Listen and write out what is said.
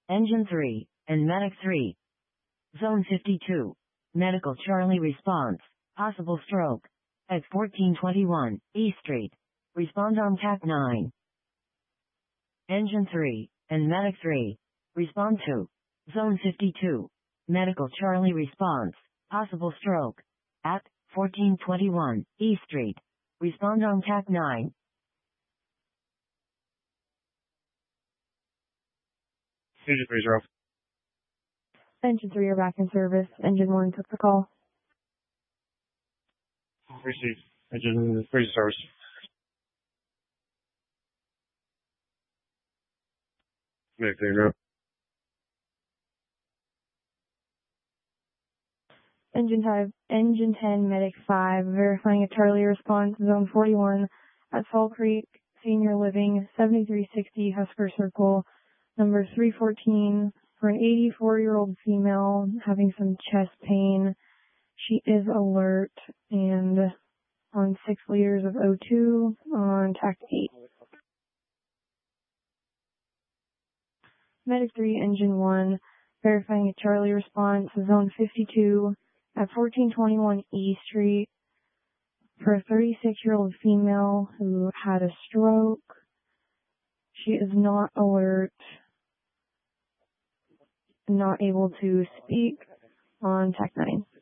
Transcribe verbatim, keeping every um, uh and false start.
Engine three, and Medic three. Zone fifty-two. Medical Charlie response. Possible stroke. At fourteen twenty-one, E Street. Respond on T A C nine. Engine three, and Medic three. Respond to. Zone fifty-two. Medical Charlie response. Possible stroke. At fourteen twenty-one, E Street. Respond on T A C nine. Engine three zero. Engine three are back in service. Engine one took the call. Received. Engine three service. Medic three zero. Engine five, Engine ten, Medic five, verifying a Charlie response, Zone forty-one, at Fall Creek, Senior Living, seventy-three sixty Husker Circle, number three fourteen, for an eighty-four-year-old female having some chest pain. She is alert and on six liters of O two on T A C eight. Medic three, Engine one, verifying a Charlie response, Zone fifty-two, at fourteen twenty-one E Street, for a thirty-six-year-old female who had a stroke. She is not alert, not able to speak on T A C nine.